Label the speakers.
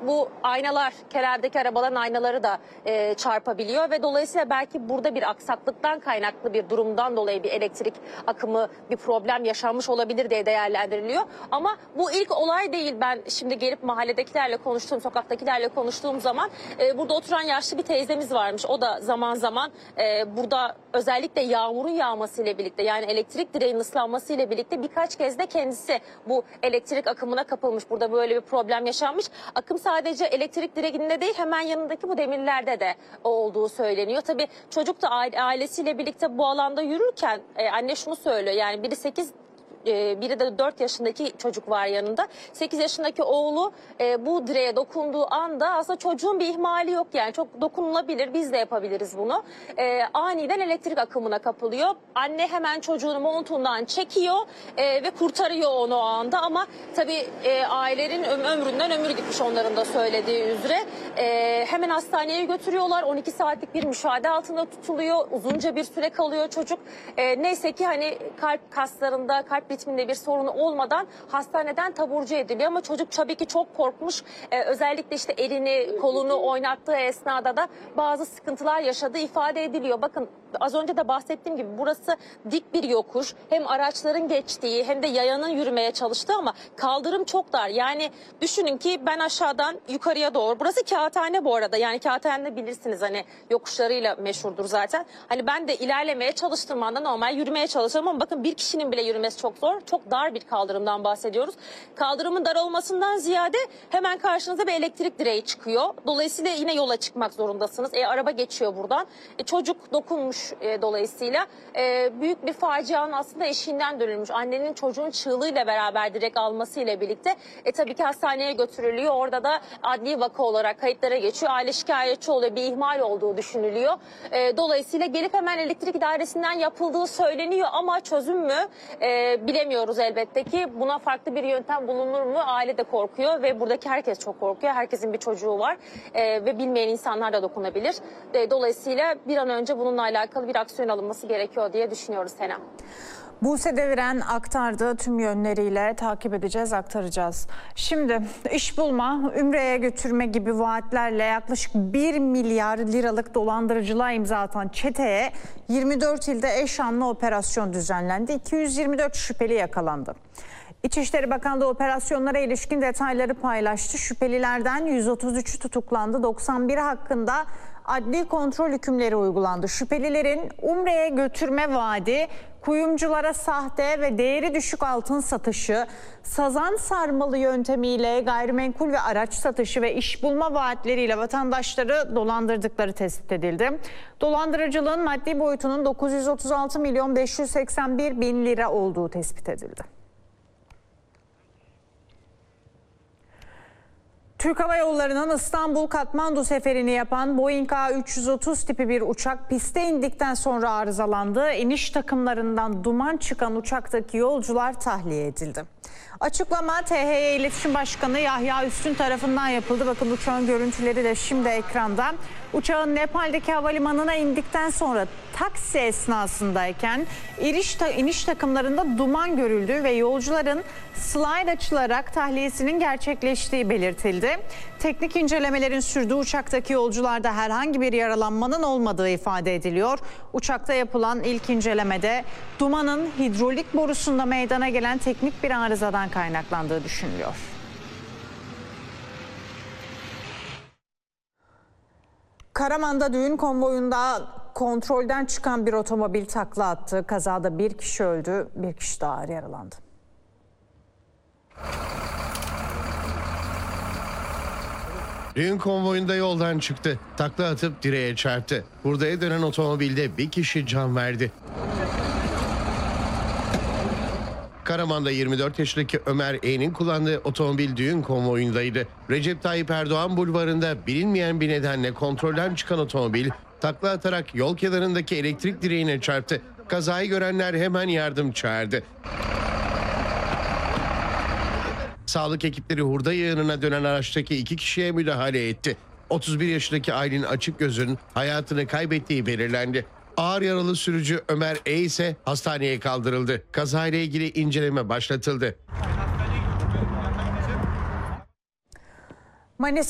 Speaker 1: bu aynalar, kenardaki arabaların aynaları da çarpabiliyor ve dolayısıyla belki burada bir aksaklıktan kaynaklı bir durumdan dolayı bir elektrik akımı, bir problem yaşanmış olabilir diye değerlendiriliyor. Ama bu ilk olay değil. Ben şimdi gelip mahalledekilerle konuştuğum, sokaktakilerle konuştuğum zaman burada oturan yaşlı bir teyzemiz varmış. O da zaman zaman burada özellikle yağmurun yağmasıyla birlikte, yani elektrik direğinin ıslanmasıyla birlikte birkaç kez de kendisi bu elektrik akımına kapılmış. Burada böyle bir problem yaşanmış. Akım sadece elektrik direğinde değil, hemen yanındaki bu demirlerde de olduğu söyleniyor. Tabii çocuk da ailesiyle birlikte bu alanda yürürken anne şunu söylüyor. Yani biri 8, biri de 4 yaşındaki çocuk var yanında. 8 yaşındaki oğlu bu direğe dokunduğu anda aslında çocuğun bir ihmali yok, yani çok dokunulabilir, biz de yapabiliriz bunu. Aniden elektrik akımına kapılıyor. Anne hemen çocuğunu montundan çekiyor ve kurtarıyor onu o anda, ama tabii ailenin ömründen ömür gitmiş, onların da söylediği üzere. Hemen hastaneye götürüyorlar. 12 saatlik bir müşahede altında tutuluyor. Uzunca bir süre kalıyor çocuk. Neyse ki hani kalp kaslarında, kalp ritminde bir sorunu olmadan hastaneden taburcu ediliyor, ama çocuk tabii ki çok korkmuş. Özellikle işte elini, kolunu oynattığı esnada da bazı sıkıntılar yaşadığı ifade ediliyor. Bakın az önce de bahsettiğim gibi burası dik bir yokuş. Hem araçların geçtiği hem de yayanın yürümeye çalıştığı, ama kaldırım çok dar. Yani düşünün ki ben aşağıdan yukarıya doğru, burası kağıthane bu arada. Yani kağıthane bilirsiniz, hani yokuşlarıyla meşhurdur zaten. Hani ben de ilerlemeye çalıştığım anda normal yürümeye çalışıyorum, ama bakın bir kişinin bile yürümesi çok zor. Çok dar bir kaldırımdan bahsediyoruz. Kaldırımın dar olmasından ziyade hemen karşınıza bir elektrik direği çıkıyor. Dolayısıyla yine yola çıkmak zorundasınız. Araba geçiyor buradan. Çocuk dokunmuş dolayısıyla. Büyük bir facianın aslında eşiğinden dönülmüş. Annenin çocuğun çığlığıyla beraber direkt almasıyla birlikte tabii ki hastaneye götürülüyor. Orada da adli vaka olarak kayıtlara geçiyor. Aile şikayetçi oluyor. Bir ihmal olduğu düşünülüyor. Dolayısıyla gelip hemen elektrik idaresinden yapıldığı söyleniyor, ama çözüm mü? Bilemiyoruz elbette ki. Buna farklı bir yöntem bulunur mu? Aile de korkuyor ve buradaki herkes çok korkuyor. Herkesin bir çocuğu var ve bilmeyen insanlar da dokunabilir. Dolayısıyla bir an önce bununla alakalı bir aksiyon alınması gerekiyor diye düşünüyoruz Sena.
Speaker 2: Buse Deviren aktardı, tüm yönleriyle takip edeceğiz, aktaracağız. Şimdi iş bulma, Ümre'ye götürme gibi vaatlerle yaklaşık 1 milyar liralık dolandırıcılığa imza atan çeteye 24 ilde eş anlı operasyon düzenlendi. 224 şüpheli yakalandı. İçişleri Bakanlığı operasyonlara ilişkin detayları paylaştı. Şüphelilerden 133'ü tutuklandı, 91 hakkında adli kontrol hükümleri uygulandı. Şüphelilerin Umre'ye götürme vaadi, kuyumculara sahte ve değeri düşük altın satışı, sazan sarmalı yöntemiyle gayrimenkul ve araç satışı ve iş bulma vaatleriyle vatandaşları dolandırdıkları tespit edildi. Dolandırıcılığın maddi boyutunun 936 milyon 581 bin lira olduğu tespit edildi. Türk Hava Yolları'nın İstanbul-Katmandu seferini yapan Boeing A330 tipi bir uçak pistte indikten sonra arızalandı. İniş takımlarından duman çıkan uçaktaki yolcular tahliye edildi. Açıklama THY İletişim Başkanı Yahya Üstün tarafından yapıldı. Bakın uçağın görüntüleri de şimdi ekranda. Uçağın Nepal'deki havalimanına indikten sonra taksi esnasındayken iniş takımlarında duman görüldüğü ve yolcuların slide açılarak tahliyesinin gerçekleştiği belirtildi. Teknik incelemelerin sürdüğü uçaktaki yolcularda herhangi bir yaralanmanın olmadığı ifade ediliyor. Uçakta yapılan ilk incelemede dumanın hidrolik borusunda meydana gelen teknik bir arızadan kaynaklandığı düşünülüyor. Karaman'da düğün konvoyunda kontrolden çıkan bir otomobil takla attı. Kazada bir kişi öldü, bir kişi daha ağır yaralandı.
Speaker 3: Düğün konvoyunda yoldan çıktı. Takla atıp direğe çarptı. Hurdaya dönen otomobilde bir kişi can verdi. Karaman'da 24 yaşındaki Ömer E'nin kullandığı otomobil düğün konvoyundaydı. Recep Tayyip Erdoğan bulvarında bilinmeyen bir nedenle kontrolden çıkan otomobil takla atarak yol kenarındaki elektrik direğine çarptı. Kazayı görenler hemen yardım çağırdı. Sağlık ekipleri hurda yığınına dönen araçtaki 2 kişiye müdahale etti. 31 yaşındaki Aylin Açıkgöz'ün hayatını kaybettiği belirlendi. Ağır yaralı sürücü Ömer E ise hastaneye kaldırıldı. Kazayla ilgili inceleme başlatıldı.
Speaker 2: Manisa